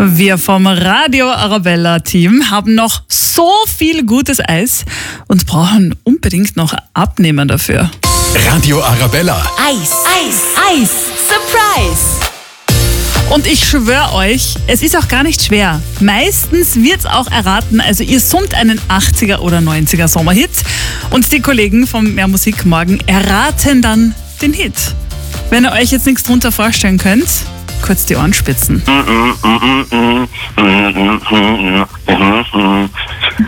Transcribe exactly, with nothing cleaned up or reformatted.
Wir vom Radio Arabella Team haben noch so viel gutes Eis und brauchen unbedingt noch Abnehmer dafür. Radio Arabella. Eis, Eis, Eis, Surprise! Und ich schwöre euch, es ist auch gar nicht schwer. Meistens wird's auch erraten, also ihr summt einen achtziger oder neunziger Sommerhit und die Kollegen vom Mehr Musik morgen erraten dann den Hit. Wenn ihr euch jetzt nichts drunter vorstellen könnt, kurz die Ohren spitzen.